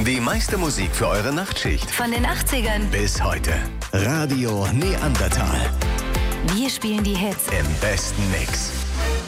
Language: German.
Die meiste Musik für eure Nachtschicht. Von den 80ern Bis heute. Radio Neandertal. Wir spielen die Hits. Im besten Mix.